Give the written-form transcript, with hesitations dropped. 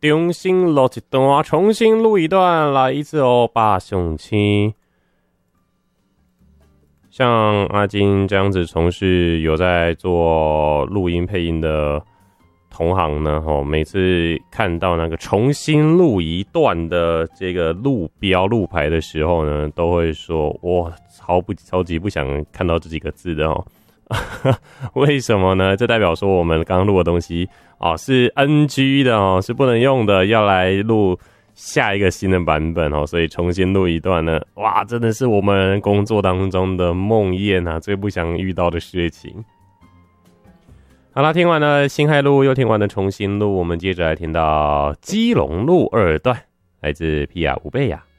重新录一段，重新录一段，来一次哦，八上七。像阿金这样子从事有在做录音配音的同行呢，每次看到那个重新录一段的这个路标路牌的时候呢，都会说哇，超级不想看到这几个字的哦。为什么呢？这代表说我们刚刚录的东西是 NG 的哦，是不能用的，要来录下一个新的版本哦，所以重新录一段呢，哇，真的是我们工作当中的梦魇啊，最不想遇到的事情。好啦，听完了辛亥路，又听完了重新录，我们接着来听到基隆路2段，来自皮亚乌贝亚。